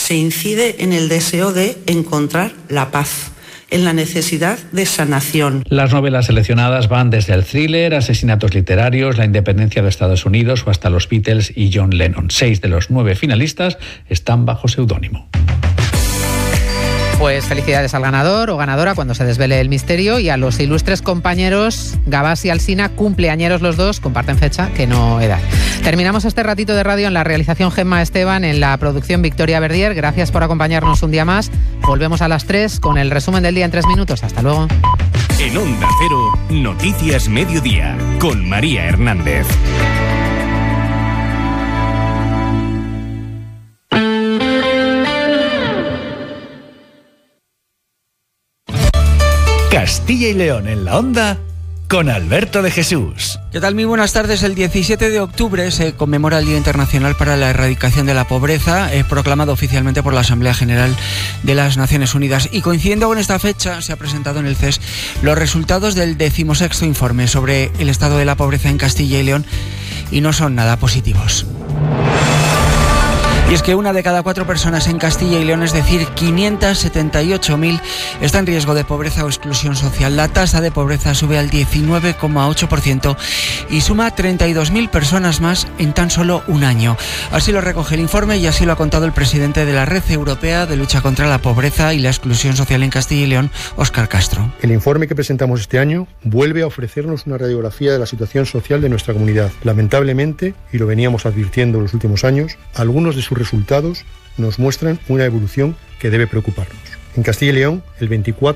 se incide en el deseo de encontrar la paz, en la necesidad de sanación. Las novelas seleccionadas van desde el thriller, asesinatos literarios, la independencia de Estados Unidos o hasta los Beatles y John Lennon. 6 de los 9 finalistas están bajo seudónimo. Pues felicidades al ganador o ganadora cuando se desvele el misterio, y a los ilustres compañeros Gabás y Alsina, cumpleañeros los dos, comparten fecha que no edad. Terminamos este ratito de radio en la realización Gemma Esteban, en la producción Victoria Verdier. Gracias por acompañarnos un día más. Volvemos a las 3 con el resumen del día en 3 minutos. Hasta luego. En Onda Cero, Noticias Mediodía, con María Hernández. Castilla y León en la Onda, con Alberto de Jesús. ¿Qué tal? Muy buenas tardes. El 17 de octubre se conmemora el Día Internacional para la Erradicación de la Pobreza, proclamado oficialmente por la Asamblea General de las Naciones Unidas. Y coincidiendo con esta fecha, se ha presentado en el CES los resultados del 16º informe sobre el estado de la pobreza en Castilla y León, y no son nada positivos. Y es que 1 de cada 4 personas en Castilla y León, es decir, 578.000, está en riesgo de pobreza o exclusión social. La tasa de pobreza sube al 19,8% y suma 32.000 personas más en tan solo un año. Así lo recoge el informe y así lo ha contado el presidente de la Red Europea de Lucha contra la Pobreza y la Exclusión Social en Castilla y León, Óscar Castro. El informe que presentamos este año vuelve a ofrecernos una radiografía de la situación social de nuestra comunidad. Lamentablemente, y lo veníamos advirtiendo en los últimos años, algunos de sus resultados nos muestran una evolución que debe preocuparnos. En Castilla y León, el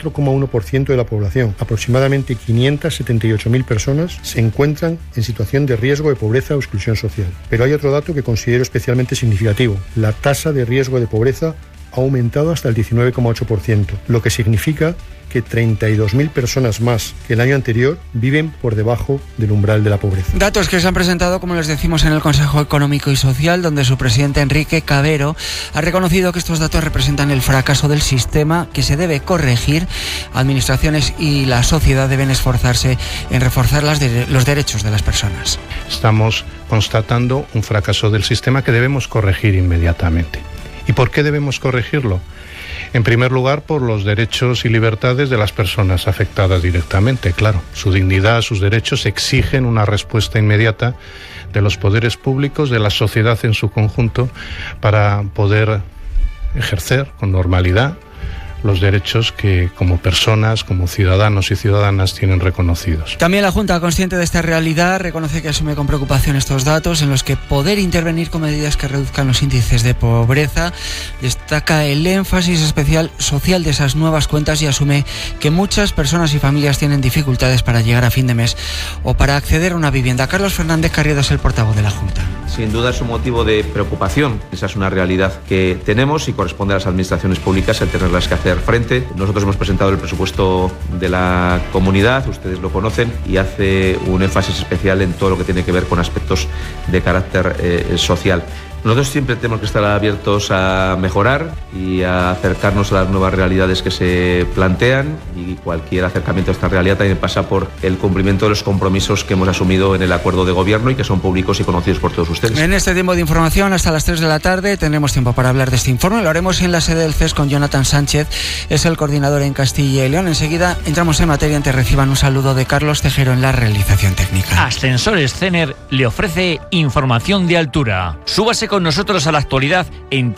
24,1% de la población, aproximadamente 578.000 personas, se encuentran en situación de riesgo de pobreza o exclusión social. Pero hay otro dato que considero especialmente significativo. La tasa de riesgo de pobreza ha aumentado hasta el 19,8%, lo que significa que 32.000 personas más que el año anterior viven por debajo del umbral de la pobreza. Datos que se han presentado, como les decimos, en el Consejo Económico y Social, donde su presidente Enrique Cabero ha reconocido que estos datos representan el fracaso del sistema, que se debe corregir. Administraciones y la sociedad deben esforzarse en reforzar los derechos de las personas. Estamos constatando un fracaso del sistema que debemos corregir inmediatamente. ¿Y por qué debemos corregirlo? En primer lugar, por los derechos y libertades de las personas afectadas directamente, claro. Su dignidad, sus derechos exigen una respuesta inmediata de los poderes públicos, de la sociedad en su conjunto, para poder ejercer con normalidad los derechos que como personas, como ciudadanos y ciudadanas tienen reconocidos. También la Junta, consciente de esta realidad, reconoce que asume con preocupación estos datos en los que poder intervenir con medidas que reduzcan los índices de pobreza. Destaca el énfasis especial social de esas nuevas cuentas y asume que muchas personas y familias tienen dificultades para llegar a fin de mes o para acceder a una vivienda. Carlos Fernández Carriedo es el portavoz de la Junta. Sin duda es un motivo de preocupación. Esa es una realidad que tenemos y corresponde a las administraciones públicas el tenerlas que hacer frente. Nosotros hemos presentado el presupuesto de la comunidad, ustedes lo conocen, y hace un énfasis especial en todo lo que tiene que ver con aspectos de carácter social. Nosotros siempre tenemos que estar abiertos a mejorar y a acercarnos a las nuevas realidades que se plantean, y cualquier acercamiento a esta realidad también pasa por el cumplimiento de los compromisos que hemos asumido en el acuerdo de gobierno y que son públicos y conocidos por todos ustedes. En este tiempo de información, hasta las 3 de la tarde, tendremos tiempo para hablar de este informe. Lo haremos en la sede del CES con Jonathan Sánchez, es el coordinador en Castilla y León. Enseguida entramos en materia. Antes reciban un saludo de Carlos Tejero en la realización técnica. Ascensores Cener le ofrece información de altura. Súbase con nosotros a la actualidad en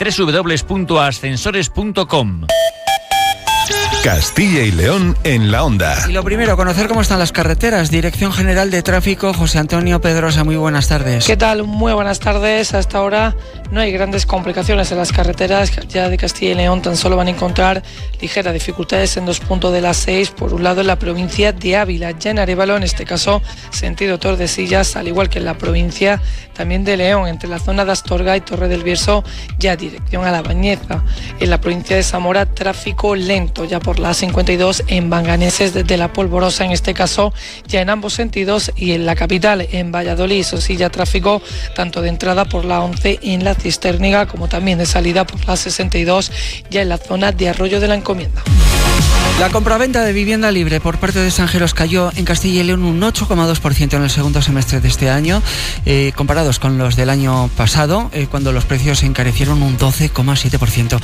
www.ascensores.com. Castilla y León en la Onda. Y lo primero, conocer cómo están las carreteras. Dirección General de Tráfico, José Antonio Pedrosa, muy buenas tardes. ¿Qué tal? Muy buenas tardes. Hasta ahora no hay grandes complicaciones en las carreteras ya de Castilla y León. Tan solo van a encontrar ligeras dificultades en 2 puntos de las 6. Por un lado, en la provincia de Ávila, ya en Arévalo, en este caso sentido Tordesillas, al igual que en la provincia también de León, entre la zona de Astorga y Torre del Bierzo, ya dirección a La Bañeza. En la provincia de Zamora, tráfico lento ya por la A52 en Banganeses desde La Polvorosa, en este caso ya en ambos sentidos, y en la capital, en Valladolid, eso sí, ya tráfico tanto de entrada por la 11 en la Cisterniga como también de salida por la 62 ya en la zona de Arroyo de la Encomienda. La compraventa de vivienda libre por parte de extranjeros cayó en Castilla y León un 8,2% en el segundo semestre de este año, comparados con los del año pasado, cuando los precios se encarecieron un 12,7%.